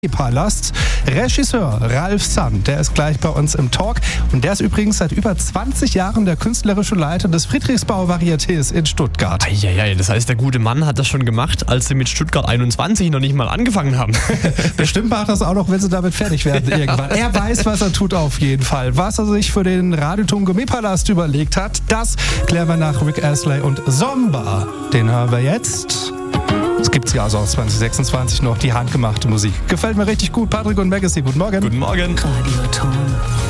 Palast. Regisseur Ralf Sand, der ist gleich bei uns im Talk. Und der ist übrigens seit über 20 Jahren der künstlerische Leiter des Friedrichsbau-Varietés in Stuttgart. Eieiei, das heißt, der gute Mann hat das schon gemacht, als sie mit Stuttgart 21 noch nicht mal angefangen haben. Bestimmt macht das auch noch, wenn sie damit fertig werden irgendwann. Er weiß, was er tut auf jeden Fall. Was er sich für den Radioton Gourmet-Palast überlegt hat, das klären wir nach Rick Astley und Zomba. Den hören wir jetzt. Es gibt ja also aus 2026 noch die handgemachte Musik. Gefällt mir richtig gut. Patrick und Magazine, guten Morgen. Guten Morgen. Radioton.